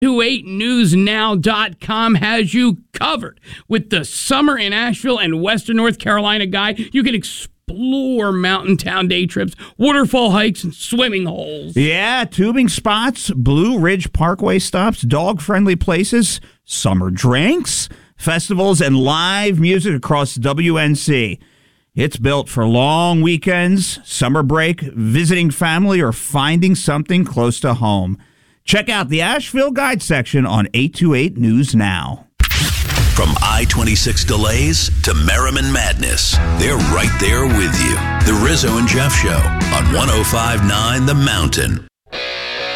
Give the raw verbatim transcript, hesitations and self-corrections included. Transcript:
two eight news now dot com has you covered with the Summer in Asheville and Western North Carolina guide. You can explore mountain town day trips, waterfall hikes, and swimming holes. Yeah, tubing spots, Blue Ridge Parkway stops, dog-friendly places, summer drinks, festivals, and live music across W N C. It's built for long weekends, summer break, visiting family, or finding something close to home. Check out the Asheville Guide section on eight twenty-eight News Now. From I twenty-six delays to Merriman Madness, they're right there with you. The Rizzo and Jeff Show on one oh five point nine The Mountain.